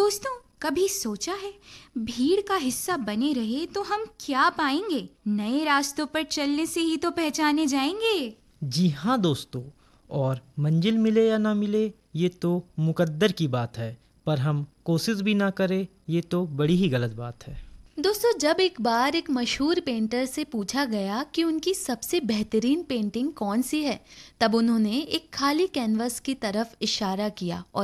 दोस्तों, कभी सोचा है भीड़ का हिस्सा बने रहे तो हम क्या पाएंगे? नए रास्तों पर चलने से ही तो पहचाने जाएंगे। जी हाँ दोस्तों, और मंजिल मिले या ना मिले ये तो मुकद्दर की बात है, पर हम कोशिश भी ना करें ये तो बड़ी ही गलत बात है। दोस्तों, जब एक बार एक मशहूर पेंटर से पूछा गया कि उनकी सबसे बेहतरीन पेंटिंग कौन सी है, तब उन्होंने एक खाली कैनवस की तरफ इशारा किया और